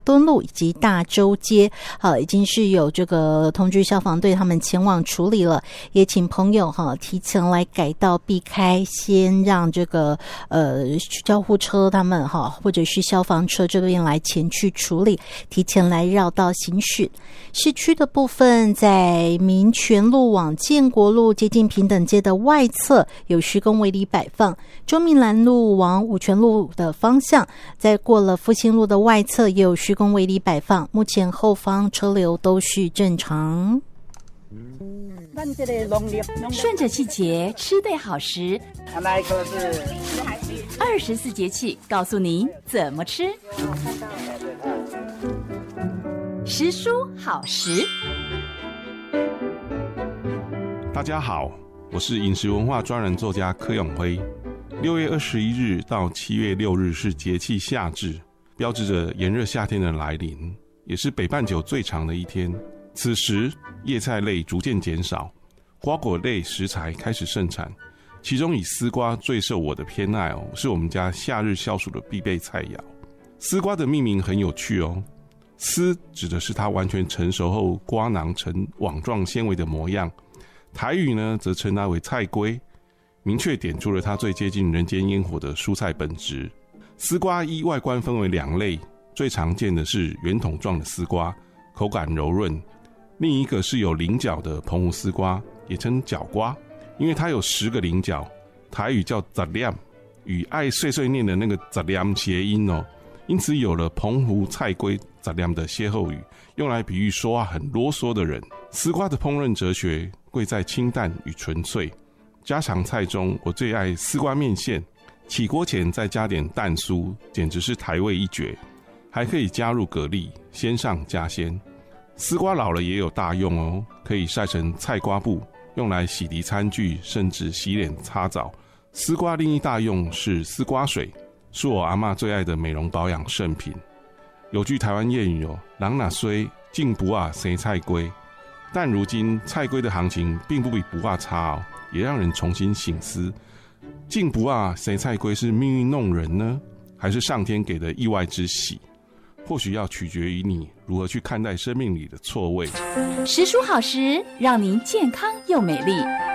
敦路以及大洲街，已经是有这个通知消防队他们前往处理了，也请朋友提前来改道避开，先让这个救护车他们或者是消防车这边来前去处理，提前来绕道行驶。市区的部分，在民权路往建国路接近平等街的外侧有施工围篱摆放，中民南路往五权路的方向，在过了复兴路的外侧也有施工围篱摆放，目前后方车流都是正常。 顺着季节吃对好食，24节气告诉您怎么吃。食蔬好食。 大家好，我是饮食文化专栏作家柯永辉。6月21日到7月6日是节气夏至，标志着炎热夏天的来临，也是北半球最长的一天。此时叶菜类逐渐减少，瓜果类食材开始盛产，其中以丝瓜最受我的偏爱是我们家夏日消暑的必备菜肴。丝瓜的命名很有趣丝指的是它完全成熟后瓜囊呈网状纤维的模样，台语呢则称它为菜龟，明确点出了它最接近人间烟火的蔬菜本质。丝瓜依外观分为2类，最常见的是圆筒状的丝瓜，口感柔润；另一个是有菱角的澎湖丝瓜，也称角瓜，因为它有10个菱角，台语叫杂亮，与爱碎碎念的那个杂亮谐音因此有了澎湖菜龟杂亮的歇后语，用来比喻说话很啰嗦的人。丝瓜的烹饪哲学贵在清淡与纯粹。家常菜中我最爱丝瓜面线，起锅前再加点蛋酥，简直是台味一绝，还可以加入蛤蜊，鲜上加鲜。丝瓜老了也有大用可以晒成菜瓜布，用来洗涤餐具，甚至洗脸擦澡。丝瓜另一大用是丝瓜水，是我阿嬷最爱的美容保养圣品。有句台湾谚语人若衰，种卜仔生菜龟。但如今菜龟的行情并不比卜仔差也让人重新省思，种卜仔生菜龟是命运弄人呢，还是上天给的意外之喜？或许要取决于你如何去看待生命里的错位。 食蔬好食，让您健康又美丽。